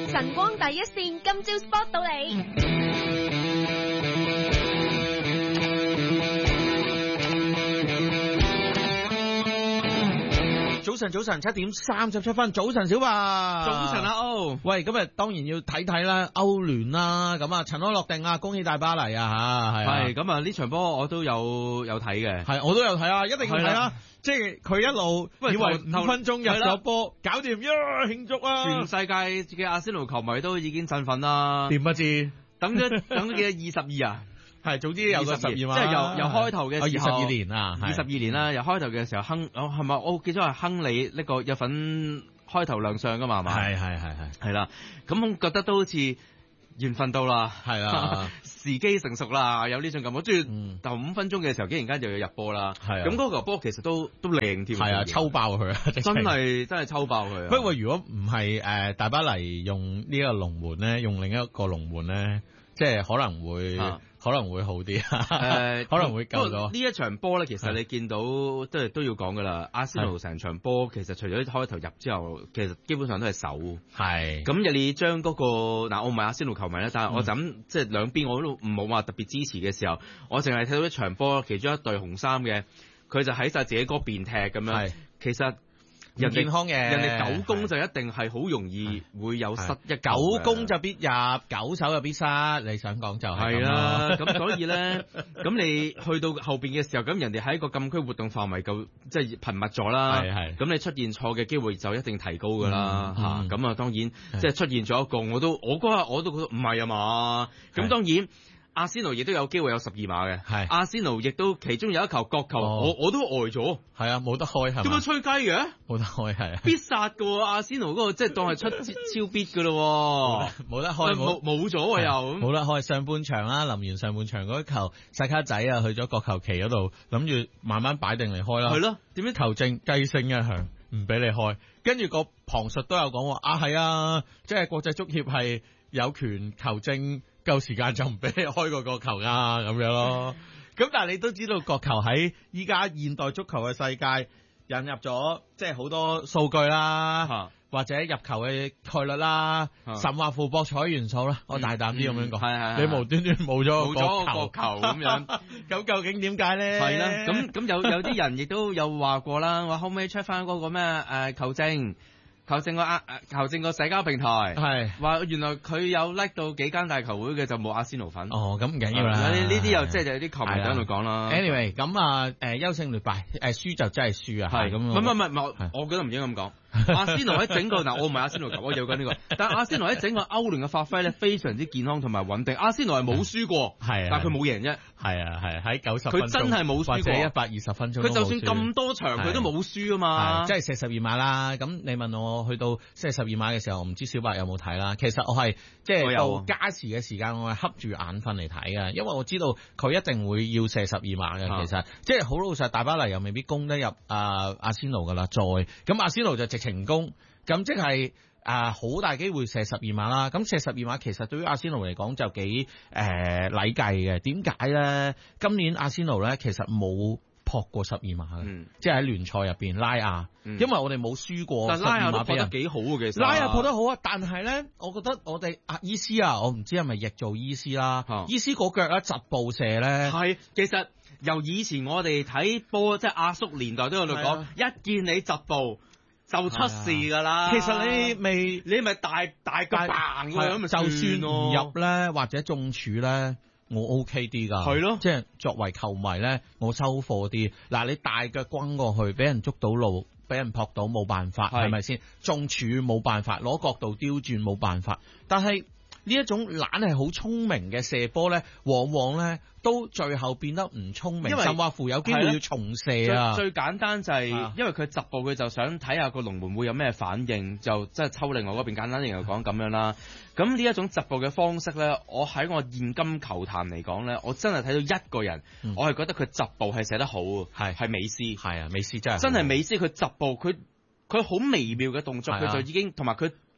晨光第一線，今朝 spot 到你。 早晨7:37，早晨小白， 早晨啊歐， 喂，今日當然要睇睇啦，歐聯啦，咁啊塵埃落定啊，恭喜大巴黎啊吓， 係咁啊呢場波我都有睇嘅， 係我都有睇啊，一定要睇啊，即係佢一路以為5分鐘入咗波，搞掂慶祝啊！ 全世界嘅阿仙奴球迷都已經振奮啦， 點不知等咗幾多22啊？ 係，總之有個12碼， 即係由開頭嘅時候 22年啊 ，22年啦，由開頭嘅時候係咪？我記咗係亨利呢個有份開頭亮相噶嘛？係嘛？係啦，咁我覺得都好似緣分到啦，係啦，時機成熟啦，有呢種感覺。跟住頭5分鐘嘅時候，竟然間就要入波啦，係咁嗰球波其實都靚添，係啊， 抽爆佢啊， 真係抽爆佢。 不過如果唔係大巴黎用呢個龍門咧，用另一個龍門咧，即係可能會好啲，可能會救到。 呢一場波咧，其實你見到都要講噶啦。阿仙奴成場波其實除咗開頭入之後，其實基本上都係守。係咁，你將嗰個嗱，我唔係阿仙奴球迷啦，但係我就咁即係兩邊我都唔冇話特別支持嘅時候，我淨係睇到一場波，其中一隊紅衫嘅，佢就喺晒自己嗰邊踢咁樣。其實人健康嘅， 人哋9攻就一定係好容易會有失一 9攻就必入，9守就必失。你想講就係啦，咁所以咧，咁你去到後邊嘅時候，咁人哋喺個禁區活動範圍夠即係頻密咗啦，咁你出現錯嘅機會就一定提高噶啦嚇。咁啊當然即係出現咗一個，我嗰日我都覺得唔係啊嘛。咁當然。阿仙奴亦都有機會有12碼嘅，係阿仙奴亦都其中有一球角球，我都呆咗，係啊，冇得開係嘛？點解吹雞嘅？冇得開係啊，必殺嘅喎，阿仙奴嗰個即係當係出超必嘅咯，冇得開，冇咗啊又，冇得開。上半場啦，臨完上半場嗰球細卡仔啊，去咗角球旗嗰度，諗住慢慢擺定嚟開啦，係咯？點樣球證雞聲一響，唔俾你開，跟住個旁述都有講話啊，係啊，即係國際足協係有權球證。夠時間就唔俾你開個角球啊，咁樣咯。咁但係你都知道角球喺依家現代足球嘅世界引入咗，即係好多數據啦，或者入球嘅概率啦，甚或乎博彩元素啦。我大膽啲咁樣講，你無端端冇咗個角球咁樣，咁究竟點解咧？係啦，咁有啲人亦都有話過啦，話可唔可以出翻嗰個咩球證？球證個社交平台係話原來佢有叻到幾間大球會嘅就冇阿仙奴粉。哦，咁唔緊要啦。呢啲又即係有啲球迷喺度講啦。Anyway， 咁啊優勝劣敗，輸就真係輸啊。係咁。唔，我覺得唔應該咁講。阿仙奴喺整個我唔係阿仙奴球，我有緊呢個。但係阿仙奴喺整個歐聯嘅發揮咧，非常之健康同埋穩定。阿仙奴係冇輸過，係，但係佢冇贏啫。係啊，喺90分鐘，佢真係冇輸過，或者120分鐘。佢就算咁多場，佢都冇輸啊嘛。即係射12碼啦。咁你問我去到射12碼嘅時候，我唔知小白有冇睇啦。其實我係即係到加時嘅時間，我係瞌住眼瞓嚟睇嘅，因為我知道佢一定會要射12碼嘅。其實即係好老實，大巴黎又未必攻得入阿仙奴噶啦。咁阿仙奴就成功，咁即係好大機會射12碼啦。咁射12碼其實對於阿仙奴嚟講就幾禮計嘅。點解咧？今年阿仙奴咧其實冇撲過12碼嘅，即係喺聯賽入邊拉亞，因為我哋冇輸過。但拉亞都撲得幾好嘅，其實拉亞撲得好啊。但係咧，我覺得我哋伊斯啊，我唔知係咪譯做伊斯啦。伊斯嗰腳咧疾步射咧，係其實由以前我哋睇波，即係阿叔年代都有度講，一見你疾步就出事噶啦。其實你咪大腳嘭咁咪，就算唔入咧或者中柱咧，我 OK 啲噶。係咯，即係作為球迷咧，我收貨啲。嗱，你大腳轟過去，俾人捉到路，俾人撲到冇辦法，係咪先？中柱冇辦法，攞角度刁轉冇辦法。但係呢一種懶係好聰明嘅射波咧，往往咧都最後變得唔聰明，甚或乎有機會要重射啊！最簡單就係因為佢疾步，佢就想睇下個龍門會有咩反應，就即係抽另外嗰邊。簡單嚟講咁樣啦。咁呢一種疾步嘅方式咧，我喺我現今球壇嚟講咧，我真係睇到一個人，我係覺得佢疾步係寫得好，係美斯。係啊，美斯真係美斯，佢疾步佢好微妙嘅動作，佢就已經同埋佢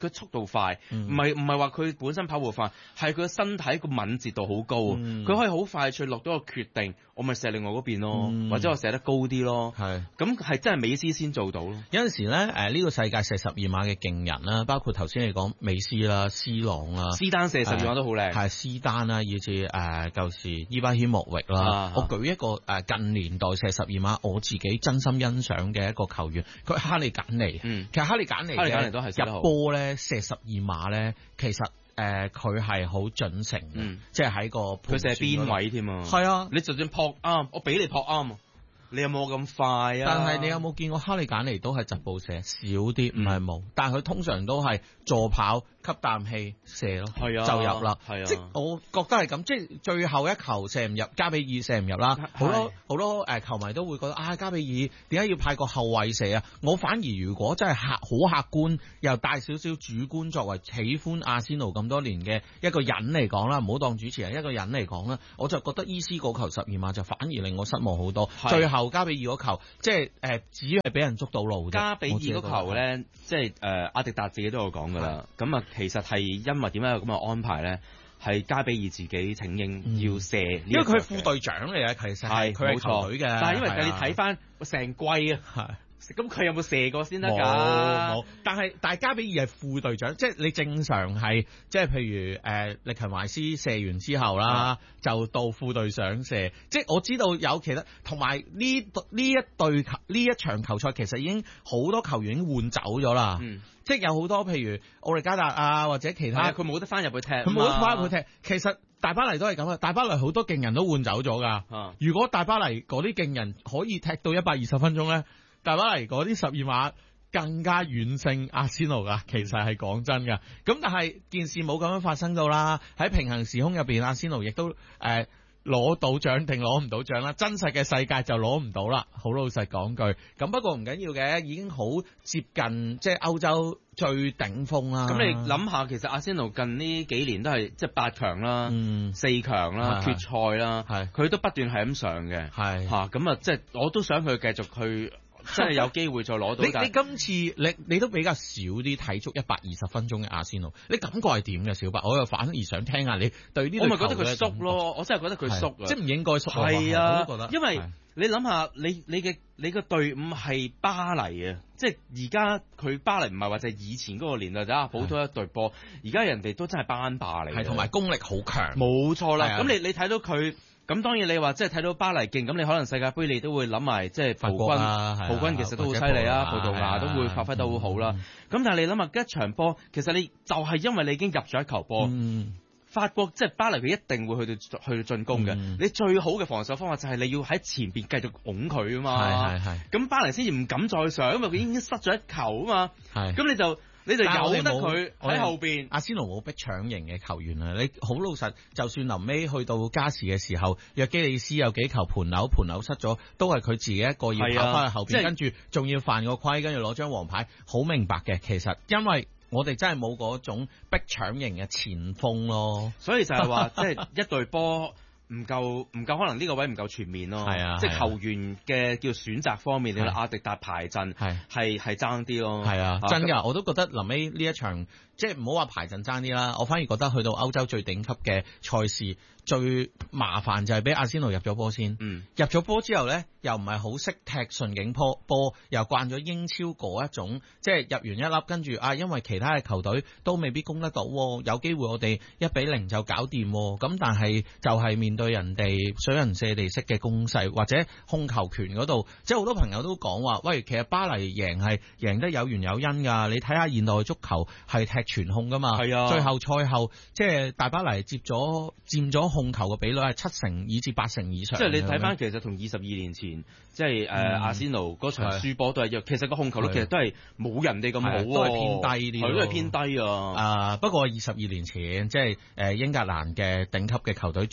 佢速度快，唔係話佢本身跑步快，係佢身體個敏捷度好高，佢可以好快脆落到個決定，我咪射另外嗰邊咯，或者我射得高啲咯。係，咁係真係美斯先做到咯。 有陣時咧，呢個世界射12碼嘅勁人啦，包括頭先你講美斯啦、C 朗啦、 斯丹射12碼都好靚， 係斯丹啦，以至舊時伊巴謙莫域啦。我舉一個近年代射12碼，我自己真心欣賞嘅一個球員，佢哈利簡尼。其實哈利簡尼都係入波咧射12碼咧，其實佢係好準成嘅，即係喺個佢射邊位添啊。 係啊， 你就算撲啱，我俾你撲啱。你有冇咁快啊？ 但係你有冇見過哈利簡尼都係疾步射少啲，唔係冇，但係佢通常都係助跑吸啖氣射咯，就入啦。即係我覺得係咁，即係最後一球射唔入，加比爾射唔入啦。好多球迷都會覺得加比爾點解要派個後衛射啊？我反而如果真係好客觀又帶少少主觀，作為喜歡阿仙奴咁多年嘅一個人嚟講啦，唔好當主持人，一個人嚟講啦，我就覺得伊斯嗰球12碼就反而令我失望好多。最後加比爾嗰球，即係只係俾人捉到路。加比爾嗰球咧， 即係阿迪達自己都有講噶啦。咁啊，其實係因為點解有咁嘅安排咧？係加比爾自己請纓要射， 因為佢係副隊長嚟嘅，其實係佢係球隊嘅。 但係因為你睇翻成季啊。咁佢有冇射過先得㗎？冇。 但係加比爾係副隊長，即係你正常係，即係譬如力勤懷斯射完之後啦，就到副隊長射。即係我知道有其他，同埋呢一場球賽其實已經好多球員已經換走咗啦。即係有好多譬如奧利加達啊，或者其他， 佢冇得翻入去踢。 佢冇得翻入去踢。其實大巴黎都係咁啊，大巴黎好多勁人都換走咗㗎。如果大巴黎嗰啲勁人可以踢到120分鐘咧，大巴黎嗰啲12碼更加遠勝阿仙奴噶，其實係講真噶。咁但係件事冇咁樣發生到啦。喺平行時空入邊，阿仙奴亦都攞到獎定攞唔到獎啦。真實嘅世界就攞唔到啦。好老實講句，咁不過唔緊要嘅，已經好接近即係歐洲最頂峰啦。 咁你諗下，其實阿仙奴近呢幾年都係即係8強啦、4強啦、決賽啦，佢都不斷係咁上嘅。係嚇咁啊，即係我都想佢繼續去。真係有機會再攞到。 你今次你都比較少啲睇足120分鐘嘅阿仙奴，你感覺係點嘅，小白？我又反而想聽下你對呢隊球隊。我咪覺得佢縮咯， 我真係覺得佢縮啊！ 即係唔應該縮。 係啊， 我都覺得。 因為你諗下，你嘅隊伍係巴黎啊，即係而家佢巴黎唔係話就係以前嗰個年代就普通一隊波，而家人哋都真係班霸嚟。 係同埋功力好強。 冇錯啦，咁你睇到佢。咁當然你話即係睇到巴黎勁，咁你可能世界盃你都會諗埋即係葡軍其實都好犀利啊，葡萄牙都會發揮得好好啦。咁但係你諗下一場波，其實你就係因為你已經入咗一球波，法國即係巴黎佢一定會去到進攻嘅。你最好嘅防守方法就係你要喺前邊繼續拱佢啊嘛。咁巴黎先至唔敢再上，因為佢已經失咗一球啊嘛。咁你就由得佢喺後邊。阿仙奴冇逼搶型嘅球員啊！你好老實，就算臨尾去到加時嘅時候，約基里斯有幾球盤扭失咗，都係佢自己一個要跑翻去後邊，跟住仲要犯個規，跟住攞張黃牌。好明白嘅，其實因為我哋真係冇嗰種逼搶型嘅前鋒咯， 所以就係話即係一隊波。唔夠，可能呢個位唔夠全面咯。係啊，即係球員嘅叫選擇方面，你話阿迪達排陣係爭啲咯。係啊， 真㗎，我都覺得臨尾呢一場，即係唔好話排陣爭啲啦。我反而覺得去到歐洲最頂級嘅賽事，最麻煩就係俾阿仙奴入咗波先。入咗波之後咧，又唔係好識踢順境波，又慣咗英超嗰一種，即係入完一粒跟住因為其他嘅球隊都未必攻得到，有機會我哋1-0就搞掂。咁但係就係面對人哋水人射地式嘅攻勢或者控球權嗰度，即係好多朋友都講話，喂，其實巴黎贏得有緣有因㗎。你睇下現代足球係踢全控㗎嘛。係啊，最後賽後即係大巴黎佔咗控球嘅比率係70%以至80%以上。 即係你睇翻其實同22年前即係阿仙奴嗰場輸波都係一樣，其實個控球率其實都係冇人哋咁好， 都係偏低啲， 都係偏低啊。 不過22年前即係英格蘭嘅頂級嘅球隊仲係踢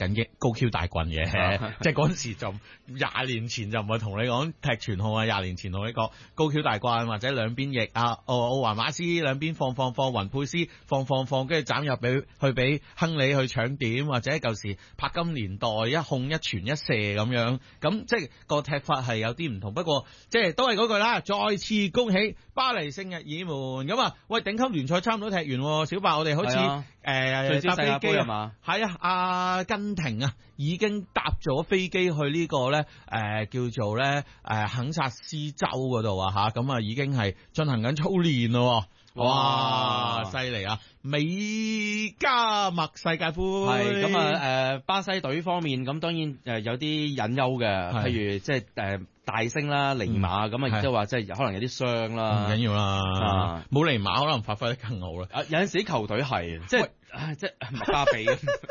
緊高 Q 大棍嘅，即係嗰陣時就20年前就唔係同你講踢全號啊，20年前同你講高 Q 大棍或者兩邊翼啊，奧華馬斯兩邊放雲佩斯放，跟住斬入去俾亨利去搶點，或者舊時柏金年代一控一傳一射咁樣，咁即係個踢法係有啲唔同，不過即係都係嗰句啦，再次恭喜巴黎聖日耳門咁啊！喂，頂級聯賽差唔多踢完，小白我哋好似搭飛機係嘛？係啊，阿根廷啊已經搭咗飛機去呢個咧叫做咧肯薩斯州嗰度啊嚇，咁啊已經係進行緊操練咯。哇！犀利啊！美加墨世界盃係咁啊！巴西隊方面咁當然有啲隱憂嘅，譬如即係大星啦、尼馬咁啊，亦都話即係可能有啲傷啦。 唔緊要啦，冇尼馬可能發揮得更好啦。 有陣時啲球隊係即係麥巴比。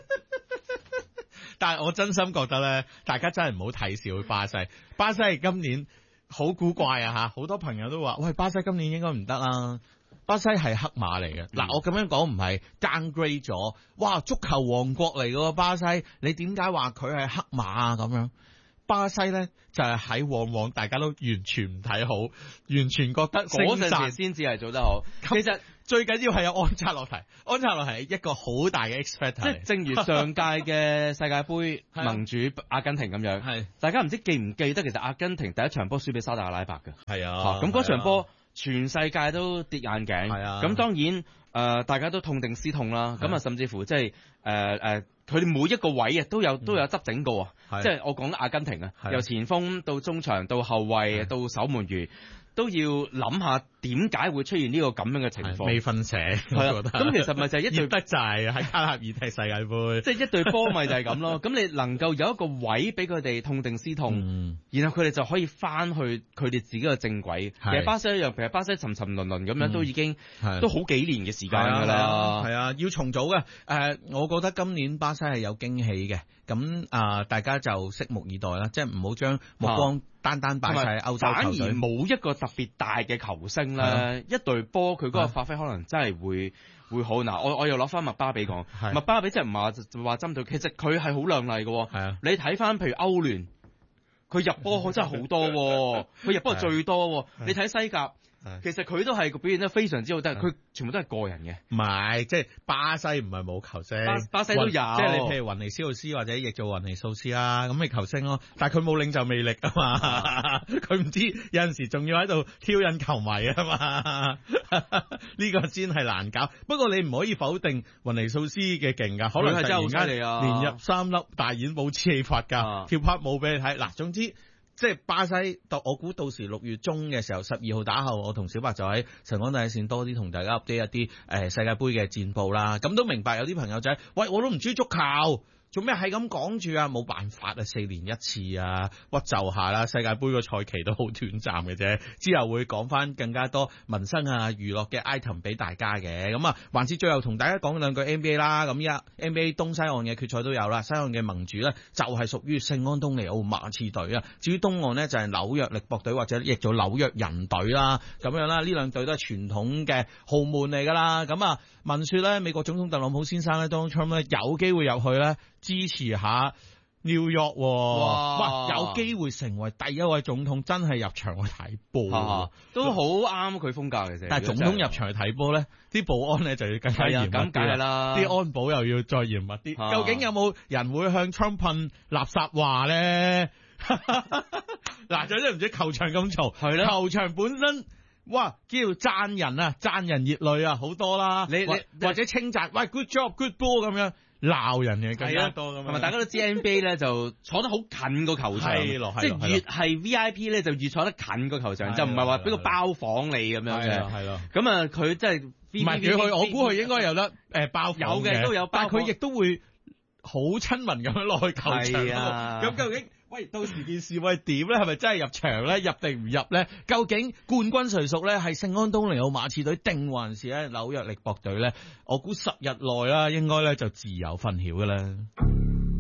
但係我真心覺得咧，大家真係唔好睇小巴西。巴西係今年好古怪啊嚇！好多朋友都話：喂，巴西今年應該唔得啦。巴西係黑馬嚟嘅，嗱我咁樣講唔係 downgrade 咗，哇足球王國嚟嘅巴西，你點解話佢係黑馬啊咁樣？巴西咧就係喺往往大家都完全唔睇好，完全覺得嗰陣時先至係做得好。 其實最緊要係有安察洛提，安察洛提係一個好大嘅 expert， 即係正如上屆嘅世界盃盟主阿根廷咁樣，係大家唔知記唔記得，其實阿根廷第一場波輸俾沙特阿拉伯嘅，係啊，咁嗰場波。全世界都跌眼鏡，咁當然大家都痛定思痛啦。咁啊，甚至乎即係佢哋每一個位啊都有執整過啊。即係我講阿根廷啊，由前鋒到中場到後衛到守門員，都要諗下點解會出現呢個咁樣嘅情況。 未瞓醒，我覺得。咁其實咪就係一隊得滯喺卡塔爾踢世界盃， 即係一隊波咪就係咁咯。咁你能夠有一個位俾佢哋痛定思痛，然後佢哋就可以翻去佢哋自己嘅正軌。其實巴西一樣，其實巴西沉沉淪淪咁樣都已經都好幾年嘅時間㗎啦。係啊，要重組嘅。我覺得今年巴西係有驚喜嘅。咁大家就拭目以待啦，即係唔好將目光單擺晒歐洲球隊， 反而冇一個特別大嘅球星咧，一隊波佢嗰個發揮可能真係會好。嗱，我又攞翻麥巴比講，麥巴比即係唔係話針對，其實佢係好亮麗嘅。係啊，你睇翻譬如歐聯，佢入波真係好多，佢入波係最多。你睇西甲。其實佢都係表現得非常之好，但係佢全部都係個人嘅。 唔係，即係巴西唔係冇球星， 巴西都有。即係你譬如雲尼斯奧斯或者譯做雲尼素斯啦，咁咪球星咯。但係佢冇領袖魅力啊嘛，佢唔知有陣時仲要喺度挑釁球迷啊嘛，呢個先係難搞。不過你唔可以否定雲尼素斯嘅勁㗎，可能係真係好犀利啊，連入3粒大演冇氣法㗎，跳拍舞俾你睇。嗱，總之。即係巴西，我估到時6月中嘅時候，12號打後，我同小白就喺晨光第一線多啲同大家 update 一啲世界盃嘅戰報啦。咁都明白有啲朋友仔，喂，我都唔中意足球。做咩係咁講住啊？冇辦法啊，4年一次啊，屈就下啦。世界盃個賽期都好短暫嘅啫，之後會講翻更加多民生啊、娛樂嘅 item 俾大家嘅。咁啊，還是最後同大家講兩句 NBA 啦。咁依家 NBA 東西岸嘅決賽都有啦，西岸嘅盟主呢，就係屬於聖安東尼奧馬刺隊啊。至於東岸呢，就係紐約力搏隊或者譯做紐約人隊啦，咁樣啦。呢兩隊都係傳統嘅豪門嚟㗎啦。咁啊，聞說呢，美國總統特朗普先生呢 Donald Trump 呢，有機會入去呢。支持下 New York， 哇！有機會成為第一位總統真係入場去睇波， 都好啱佢風格嘅啫。 但係總統入場去睇波咧，啲保安咧就要更加嚴密啲， 咁梗係啦， 啲安保又要再嚴密啲。究竟有冇人會向 Trump 噴垃圾話咧？嗱，最唔知球場咁嘈，係咧，球場本身。哇！叫讚人啊，讚人熱淚啊，好多啦。你或者稱讚，喂 good job good ball 咁樣鬧人嘅更加多咁樣。同埋大家都知 NBA 咧就坐得好近個球場，即係越係 VIP 咧就越坐得近個球場，就唔係話俾個包房你咁樣嘅。係咯。咁啊，佢真係唔係佢去，我估佢應該有得包房有嘅都有包房， 但係佢亦都會好親民咁樣落去球場嗰度。咁究竟？喂，到時件事會點咧？係咪真係入場咧？入定唔入咧？究竟冠軍誰屬咧？係聖安東尼奧馬刺隊定還是咧紐約力搏隊咧？我估10日內啦，應該咧就自有分曉㗎啦。